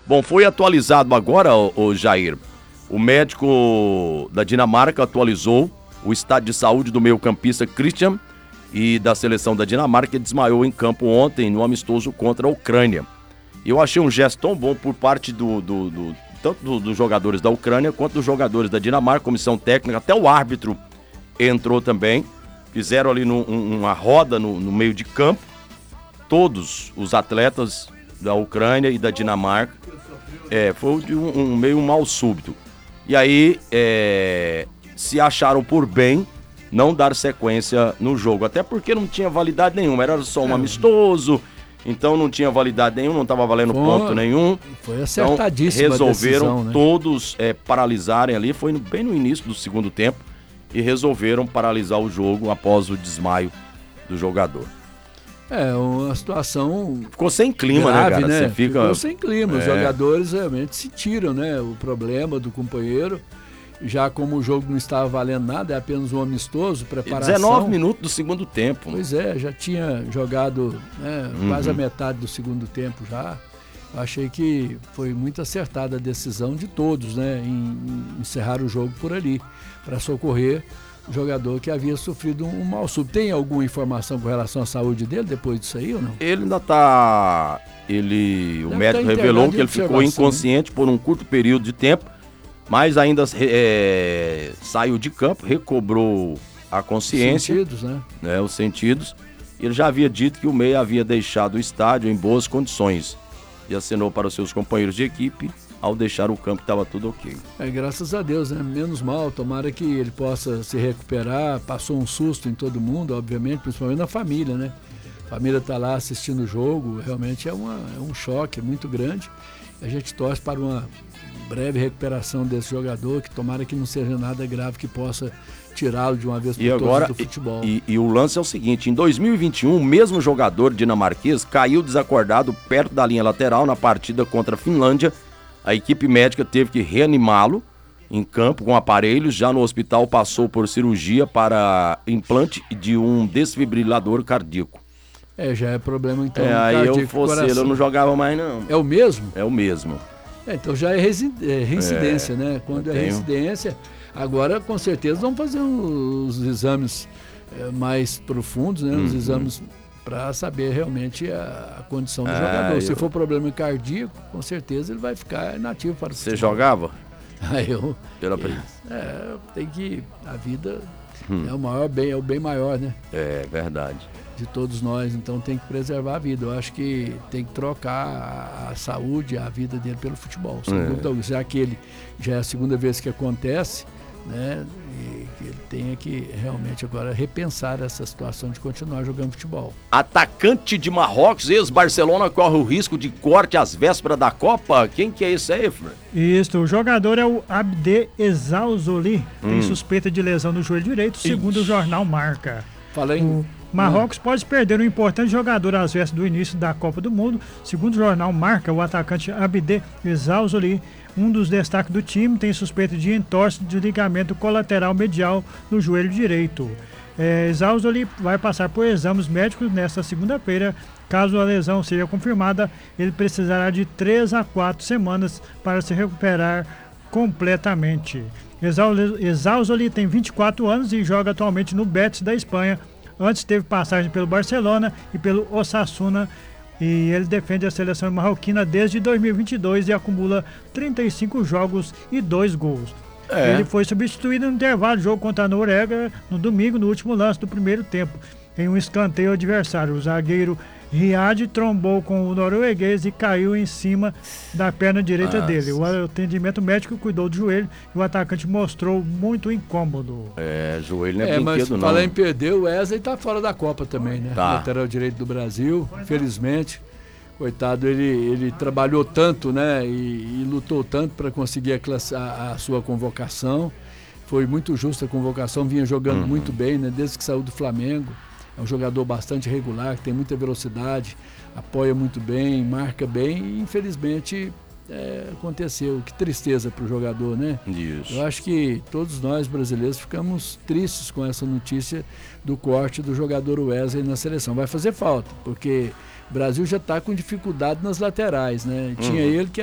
Bom, foi atualizado agora, o Jair. O médico da Dinamarca atualizou o estado de saúde do meio-campista Christian e da seleção da Dinamarca, que desmaiou em campo ontem no amistoso contra a Ucrânia. Eu achei um gesto tão bom por parte tanto dos jogadores da Ucrânia quanto dos jogadores da Dinamarca, comissão técnica, até o árbitro entrou também. Fizeram ali uma roda no meio de campo, todos os atletas da Ucrânia e da Dinamarca. Foi meio mal súbito. E aí se acharam por bem não dar sequência no jogo, até porque não tinha validade nenhuma, era só um amistoso, então não tinha validade nenhuma, não estava valendo ponto nenhum. Foi acertadíssima então, resolveram a decisão, né? todos paralisarem ali, foi bem no início do segundo tempo, e resolveram paralisar o jogo após o desmaio do jogador. Uma situação... Ficou sem clima, grave, né, cara? Né? Ficou sem clima. Os jogadores realmente sentiram, né, o problema do companheiro. Já como o jogo não estava valendo nada, é apenas um amistoso, preparação. 19 minutos do segundo tempo. Pois já tinha jogado quase a metade do segundo tempo já. Eu achei que foi muito acertada a decisão de todos, né, em encerrar o jogo por ali, para socorrer o jogador que havia sofrido um mal súbito. Tem alguma informação com relação à saúde dele depois disso aí ou não? Ele ainda está... O médico revelou que ele ficou inconsciente por um curto período de tempo, mas ainda saiu de campo, recobrou a consciência. Os sentidos, né? Os sentidos. Ele já havia dito que o meia havia deixado o estádio em boas condições e acenou para os seus companheiros de equipe ao deixar o campo, estava tudo ok. Graças a Deus, né? Menos mal, tomara que ele possa se recuperar. Passou um susto em todo mundo, obviamente, principalmente na família, né? A família está lá assistindo o jogo, realmente é um choque muito grande. A gente torce para uma breve recuperação desse jogador, que tomara que não seja nada grave que possa tirá-lo de uma vez por todas do futebol. E o lance é o seguinte, em 2021, o mesmo jogador dinamarquês caiu desacordado perto da linha lateral na partida contra a Finlândia. A equipe médica teve que reanimá-lo em campo com aparelhos. Já no hospital passou por cirurgia para implante de um desfibrilador cardíaco. Já é problema então. Aí eu fosse ele, eu não jogava mais não. É o mesmo? É o mesmo. Então já é reincidência, né? Quando é reincidência, agora com certeza vamos fazer os exames mais profundos, né? Os exames para saber realmente a condição do jogador. Se for problema cardíaco, com certeza ele vai ficar inativo para o futebol. Você jogava? Tem que... A vida é o maior bem, é o bem maior, né? É verdade. De todos nós, então tem que preservar a vida. Eu acho que tem que trocar a saúde, a vida dele pelo futebol. Sem dúvida, já que ele já é a segunda vez que acontece, né? E que ele tenha que realmente agora repensar essa situação de continuar jogando futebol. Atacante de Marrocos, ex-Barcelona, corre o risco de corte às vésperas da Copa. Quem que é esse aí, Fred? Isso, o jogador é o Abde Ezaouzoli, tem suspeita de lesão no joelho direito, segundo o jornal Marca. Marrocos pode perder um importante jogador às vésperas do início da Copa do Mundo. Segundo o jornal Marca, o atacante Abde Ezaouzoli, um dos destaques do time, tem suspeita de entorse de ligamento colateral medial no joelho direito. Ezaouzoli vai passar por exames médicos nesta segunda-feira. Caso a lesão seja confirmada, ele precisará de 3 a 4 semanas para se recuperar completamente. Ezaouzoli tem 24 anos e joga atualmente no Betis da Espanha. Antes teve passagem pelo Barcelona e pelo Osasuna, e ele defende a seleção marroquina desde 2022 e acumula 35 jogos e 2 gols. Ele foi substituído no intervalo do jogo contra a Noruega no domingo, no último lance do primeiro tempo. Em um escanteio adversário, o zagueiro Riad trombou com o norueguês e caiu em cima da perna direita dele. O atendimento médico cuidou do joelho e o atacante mostrou muito incômodo. Joelho não é brinquedo mas não. Falar em perder, o Wesley tá fora da Copa também, né? Lateral direito do Brasil, infelizmente. Coitado, ele trabalhou tanto, né? E lutou tanto para conseguir a sua convocação. Foi muito justa a convocação, vinha jogando muito bem, né? Desde que saiu do Flamengo. É um jogador bastante regular, que tem muita velocidade, apoia muito bem, marca bem e infelizmente aconteceu. Que tristeza para o jogador, né? Isso. Eu acho que todos nós brasileiros ficamos tristes com essa notícia do corte do jogador Wesley na seleção. Vai fazer falta, porque o Brasil já está com dificuldade nas laterais, né? Tinha ele que